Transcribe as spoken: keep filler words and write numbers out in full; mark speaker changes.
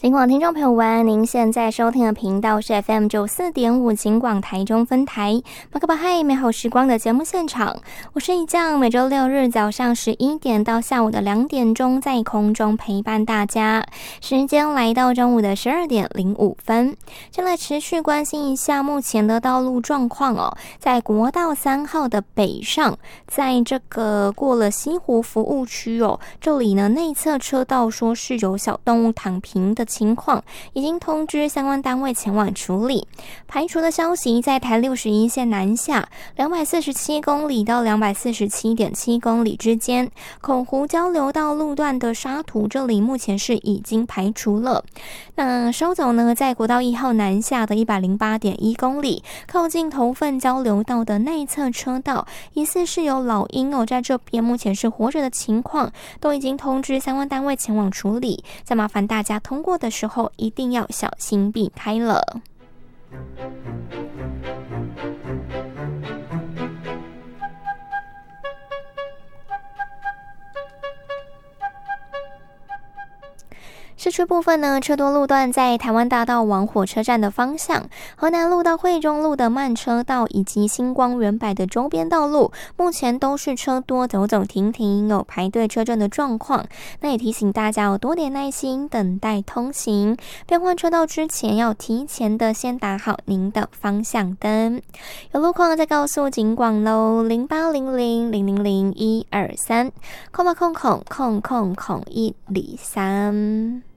Speaker 1: 警广听众朋友晚，您现在收听的频道是 F M 九四点五警广台中分台马克巴嗨美好时光的节目现场，我是一将，每周六日早上十一点到下午的两点钟在空中陪伴大家，时间来到中午的十二点零五分，先来持续关心一下目前的道路状况哦。在国道三号的北上，在这个过了西湖服务区哦，这里呢内侧车道说是有小动物躺平的情况，已经通知相关单位前往处理。排除的消息，在台六十一线南下两百四十七公里到两百四十七点七公里之间，口湖交流道路段的沙土这里目前是已经排除了。那稍早呢，在国道一号南下的一百零八点一公里，靠近头份交流道的内侧车道，疑似是有老鹰哦，在这边目前是活着的情况，都已经通知相关单位前往处理。再麻烦大家通过的时候一定要小心避开了。市区部分呢，车多路段在台湾大道往火车站的方向，河南路到惠中路的慢车道以及星光原百的周边道路，目前都是车多走走停停，有排队车阵的状况。那也提醒大家要多点耐心等待通行，变换车道之前要提前的先打好您的方向灯。有路况再告诉警广喽，零八零零零零零一二三，空吧空空空空空一里三。